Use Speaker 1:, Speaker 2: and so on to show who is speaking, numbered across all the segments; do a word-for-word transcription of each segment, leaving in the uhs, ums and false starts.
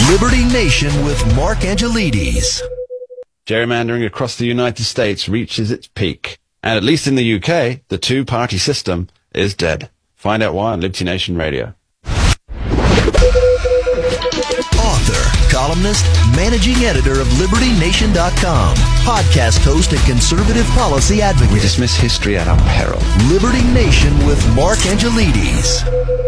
Speaker 1: Liberty Nation with Mark Angelides.
Speaker 2: Gerrymandering across the United States reaches its peak. And at least in the U K, the two-party system is dead. Find out why on Liberty Nation Radio.
Speaker 1: Author, columnist, managing editor of Liberty Nation dot com, podcast host and conservative policy advocate.
Speaker 2: We dismiss history at our peril.
Speaker 1: Liberty Nation with Mark Angelides.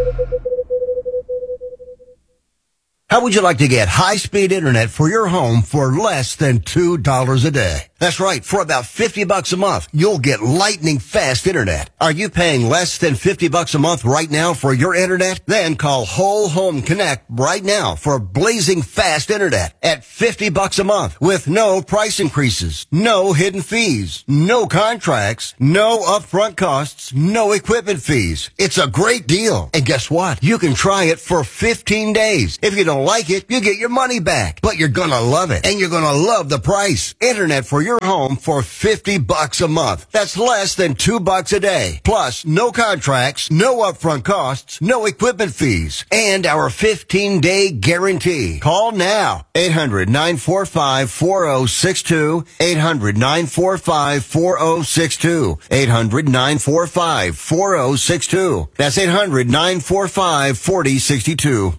Speaker 1: How would you like to get high-speed internet for your home for less than two dollars a day? That's right. For about fifty bucks a month, you'll get lightning-fast internet. Are you paying less than fifty bucks a month right now for your internet? Then call Whole Home Connect right now for blazing fast internet at fifty bucks a month with no price increases, no hidden fees, no contracts, no upfront costs, no equipment fees. It's a great deal. And guess what? You can try it for fifteen days. If you don't like it, you get your money back. But you're gonna love it. And you're gonna love the price. Internet for your home for fifty bucks a month. That's less than two bucks a day. Plus, no contracts, no upfront costs, no equipment fees, and our fifteen day guarantee. Call now. eight hundred, nine four five, four oh six two. eight hundred, nine four five, four oh six two. eight hundred, nine four five, four oh six two. That's eight hundred, nine four five, four oh six two.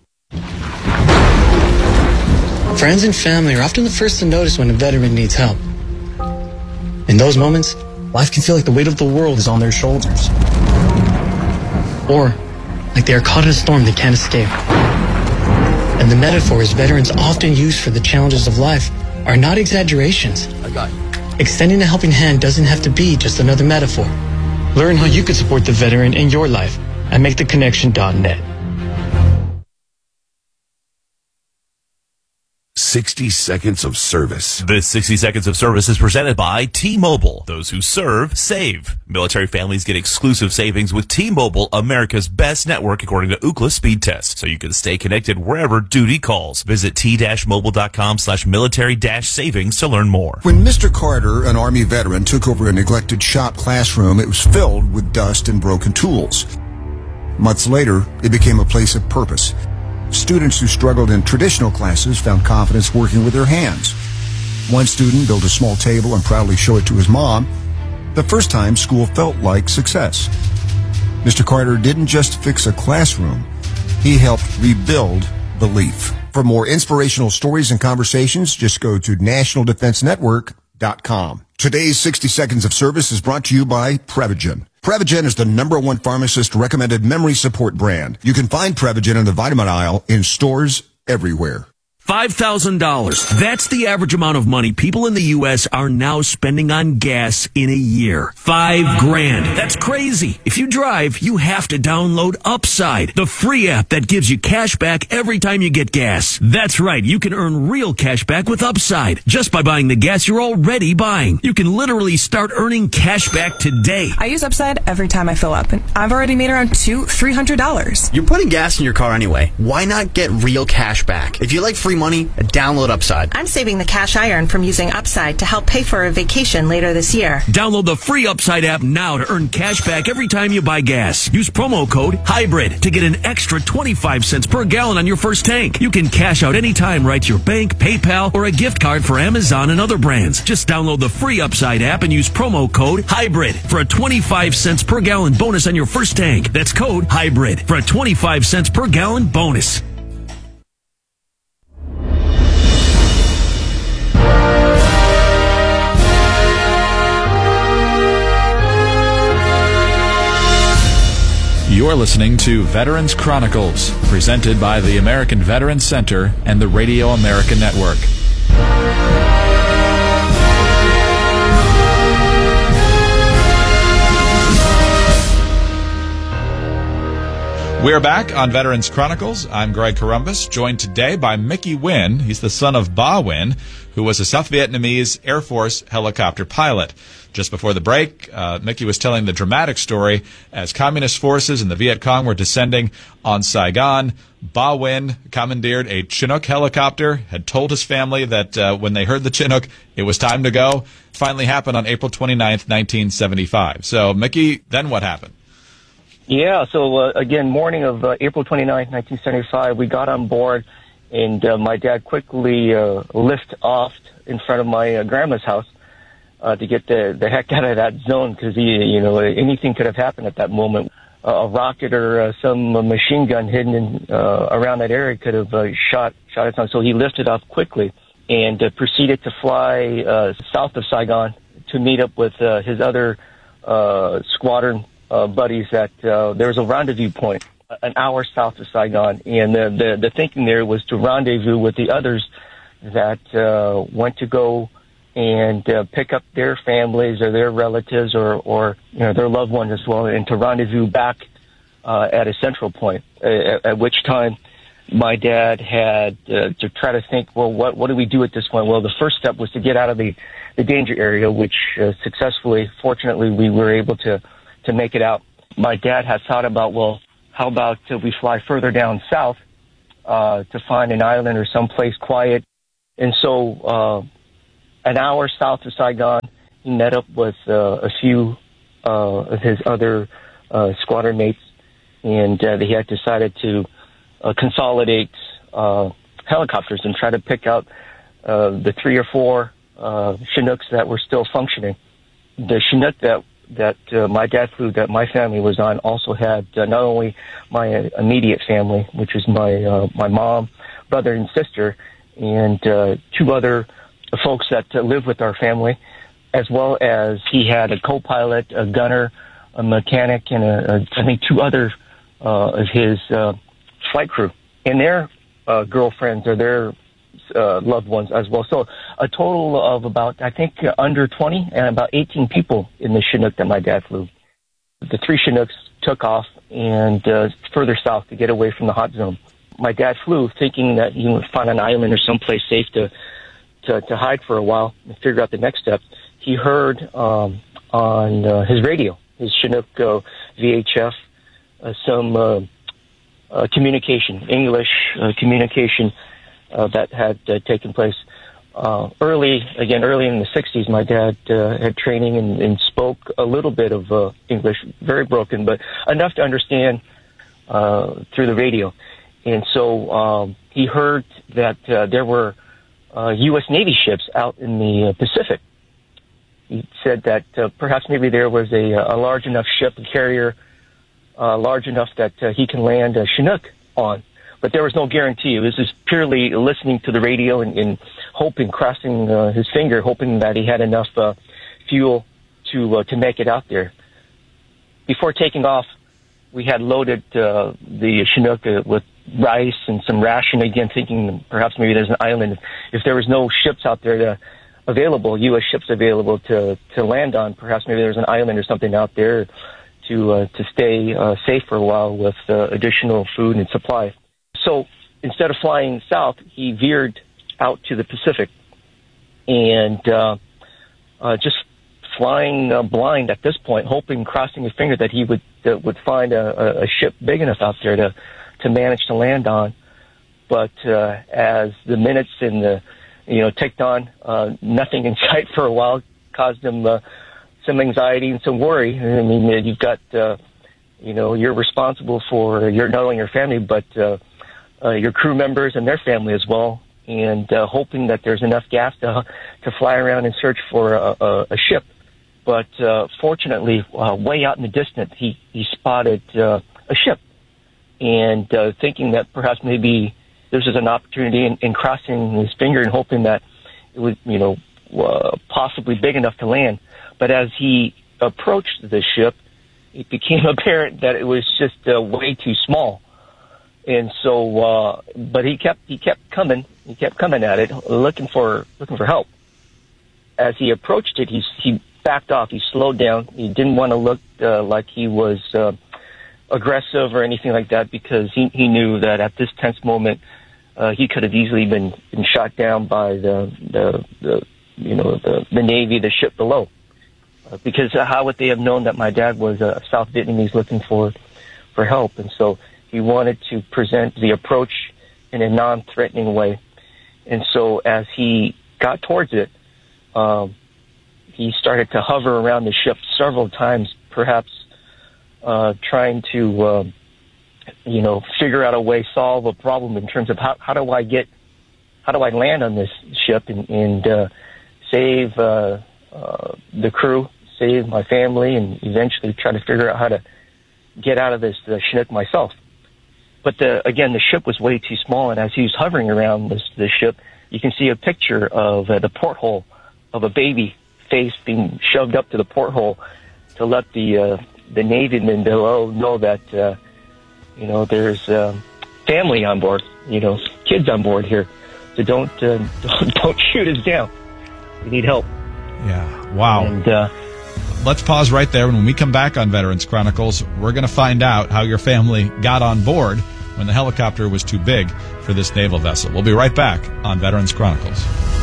Speaker 3: Friends and family are often the first to notice when a veteran needs help. In those moments, life can feel like the weight of the world is on their shoulders. Or like they are caught in a storm they can't escape. And the metaphors veterans often use for the challenges of life are not exaggerations. Extending a helping hand doesn't have to be just another metaphor. Learn how you could support the veteran in your life at make the connection dot net.
Speaker 4: sixty seconds of service.
Speaker 5: This sixty seconds of service is presented by T-Mobile. Those who serve, save. Military families get exclusive savings with T-Mobile, America's best network according to Ookla speed test, so you can stay connected wherever duty calls. Visit t-mobile.com slash military dash savings to learn more.
Speaker 6: When Mister Carter, an Army veteran, took over a neglected shop classroom, it was filled with dust and broken tools. Months later, it became a place of purpose. Students who struggled in traditional classes found confidence working with their hands. One student built a small table and proudly showed it to his mom. The first time, school felt like success. Mister Carter didn't just fix a classroom. He helped rebuild belief. For more inspirational stories and conversations, just go to national defense network dot com. Today's sixty seconds of service is brought to you by Prevagen. Prevagen is the number one pharmacist-recommended memory support brand. You can find Prevagen in the vitamin aisle in stores everywhere.
Speaker 7: five thousand dollars. That's the average amount of money people in the U S are now spending on gas in a year. Five grand. That's crazy. If you drive, you have to download Upside, the free app that gives you cash back every time you get gas. That's right. You can earn real cash back with Upside just by buying the gas you're already buying. You can literally start earning cash back today.
Speaker 8: I use Upside every time I fill up, and I've already made around two, three hundred dollars.
Speaker 9: You're putting gas in your car anyway. Why not get real cash back? If you like free money, download Upside.
Speaker 10: I'm saving the cash I earn from using Upside to help pay for a vacation later this year.
Speaker 7: Download the free Upside app now to earn cash back every time you buy gas. Use promo code HYBRID to get an extra twenty-five cents per gallon on your first tank. You can cash out anytime right to your bank, PayPal, or a gift card for Amazon and other brands. Just download the free Upside app and use promo code HYBRID for a twenty-five cents per gallon bonus on your first tank. That's code HYBRID for a twenty-five cents per gallon bonus.
Speaker 11: You're listening to Veterans Chronicles, presented by the American Veterans Center and the Radio America Network. We are back on Veterans Chronicles. I'm Greg Corombos, joined today by Mickey Wynn. He's the son of Ba Wynn, who was a South Vietnamese Air Force helicopter pilot. Just before the break, uh, Mickey was telling the dramatic story as communist forces and the Viet Cong were descending on Saigon. Ba Wynn commandeered a Chinook helicopter, had told his family that uh, when they heard the Chinook, it was time to go. Finally happened on April twenty-ninth, nineteen seventy-five. So, Mickey, then what happened?
Speaker 12: Yeah, so uh, again, morning of uh, April twenty-ninth, nineteen seventy-five, we got on board And uh, my dad quickly uh, lifted off in front of my uh, grandma's house uh, to get the, the heck out of that zone, because, you know, anything could have happened at that moment. Uh, a rocket or uh, some uh, machine gun hidden in, uh, around that area could have uh, shot shot us on. So he lifted off quickly and uh, proceeded to fly uh, south of Saigon to meet up with uh, his other uh, squadron uh, buddies. That uh, there was a rendezvous point an hour south of Saigon, and the, the, the thinking there was to rendezvous with the others that uh, went to go and uh, pick up their families or their relatives or, or you know, their loved ones as well, and to rendezvous back uh, at a central point, uh, at, at which time my dad had uh, to try to think, well, what, what do we do at this point? Well, the first step was to get out of the, the danger area, which uh, successfully, fortunately, we were able to, to make it out. My dad had thought about, well, how about uh, we fly further down south uh, to find an island or someplace quiet? And so uh, an hour south of Saigon, he met up with uh, a few uh, of his other uh, squadron mates, and uh, they had decided to uh, consolidate uh, helicopters and try to pick out uh, the three or four uh, Chinooks that were still functioning. The Chinook that that uh, my dad flew, that my family was on, also had uh, not only my immediate family, which was my uh, my mom, brother, and sister, and uh, two other folks that uh, live with our family, as well as he had a co-pilot, a gunner, a mechanic, and a, a, I think two other uh, of his uh, flight crew, and their uh, girlfriends or their uh, loved ones as well. So a total of about, I think, uh, under twenty and about eighteen people in the Chinook that my dad flew. The three Chinooks took off and uh, further south to get away from the hot zone. My dad flew thinking that he would find an island or someplace safe to to, to hide for a while and figure out the next step. He heard um, on uh, his radio, his Chinook uh, V H F, uh, some uh, uh, communication, English uh, communication uh, that had uh, taken place. Uh, early, again, early in the sixties, my dad uh, had training and, and spoke a little bit of uh, English, very broken, but enough to understand uh, through the radio. And so um, he heard that uh, there were uh, U S Navy ships out in the uh, Pacific. He said that uh, perhaps maybe there was a, a large enough ship, a carrier, uh, large enough that uh, he can land a Chinook on. But there was no guarantee. It was just purely listening to the radio and, and hoping, crossing uh, his finger, hoping that he had enough uh, fuel to uh, to make it out there. Before taking off, we had loaded uh, the Chinook uh, with rice and some ration, again thinking perhaps maybe there's an island. If there was no ships out there to, available, U S ships available to, to land on, perhaps maybe there's an island or something out there to uh, to stay uh, safe for a while with uh, additional food and supply. So instead of flying south, he veered out to the Pacific and uh, uh, just flying uh, blind at this point, hoping, crossing his finger that he would uh, would find a, a ship big enough out there to, to manage to land on. But uh, as the minutes and the you know ticked on, uh, nothing in sight for a while caused him uh, some anxiety and some worry. I mean, you've got uh, you know you're responsible for your not only your family but uh, uh, your crew members and their family as well, and uh, hoping that there's enough gas to to fly around and search for a, a, a ship. But uh, fortunately, uh, way out in the distance, he, he spotted uh, a ship, and uh, thinking that perhaps maybe this is an opportunity, in, in crossing his finger and hoping that it was, you know, uh, possibly big enough to land. But as he approached the ship, it became apparent that it was just uh, way too small. And so, uh, but he kept he kept coming, he kept coming at it, looking for looking for help. As he approached it, he he backed off. He slowed down. He didn't want to look uh, like he was uh, aggressive or anything like that, because he he knew that at this tense moment, uh, he could have easily been, been shot down by the the, the you know the, the Navy, the ship below. Uh, because how would they have known that my dad was a South Vietnamese looking for for help? And so he wanted to present the approach in a non-threatening way. And so as he got towards it, um, he started to hover around the ship several times, perhaps uh, trying to uh, you know, figure out a way, solve a problem in terms of how, how do I get, how do I land on this ship and, and uh, save uh, uh, the crew, save my family, and eventually try to figure out how to get out of this uh, Chinook myself. But the, again, the ship was way too small, and as he was hovering around this, this ship, you can see a picture of uh, the porthole of a baby face being shoved up to the porthole to let the uh, the Navy men below know that uh, you know there's um, family on board, you know, kids on board here. So don't uh, don't, don't shoot us down. We need help.
Speaker 11: Yeah. Wow.
Speaker 12: And uh,
Speaker 11: let's pause right there. When we come back on Veterans Chronicles, we're going to find out how your family got on board when the helicopter was too big for this naval vessel. We'll be right back on Veterans Chronicles.